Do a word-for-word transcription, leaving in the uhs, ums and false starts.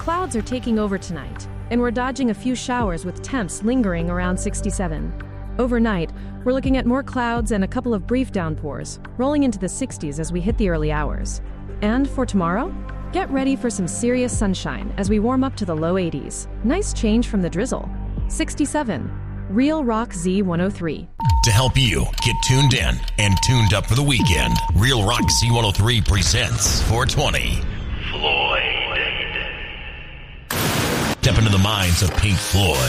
clouds are taking over tonight, and we're dodging a few showers with temps lingering around sixty-seven. Overnight, we're looking at more clouds and a couple of brief downpours, rolling into the sixties as we hit the early hours. And for tomorrow, get ready for some serious sunshine as we warm up to the low eighties. Nice change from the drizzle. sixty-seven. Real Rock Z one oh three. To help you get tuned in and tuned up for the weekend, Real Rock Z one oh three presents four twenty. Floyd. Step into the minds of Pink Floyd.